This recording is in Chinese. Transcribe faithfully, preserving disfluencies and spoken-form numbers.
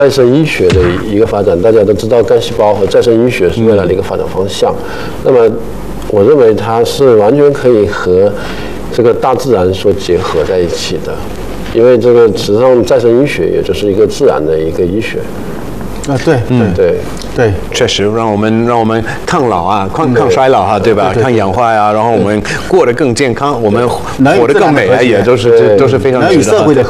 再生医学的一个发展，大家都知道干细胞和再生医学是未来的一个发展方向。那么，我认为它是完全可以和这个大自然所结合在一起的，因为这个实际上再生医学也就是一个自然的一个医学。 啊，对，嗯， 对对， 确实让我们让我们抗老啊，抗抗衰老哈，对吧？抗氧化呀，然后我们过得更健康，我们活得更美啊，也都是都是非常值得。